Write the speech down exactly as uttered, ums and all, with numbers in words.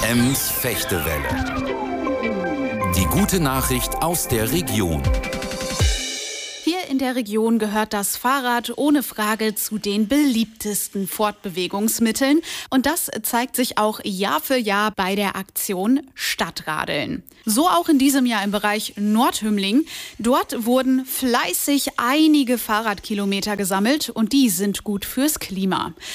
Ems Fechtewelle. Die gute Nachricht aus der Region. Hier in der Region gehört das Fahrrad ohne Frage zu den beliebtesten Fortbewegungsmitteln. Und das zeigt sich auch Jahr für Jahr bei der Aktion Stadtradeln. So auch in diesem Jahr im Bereich Nordhümmling. Dort wurden fleißig einige Fahrradkilometer gesammelt und die sind gut fürs Klima.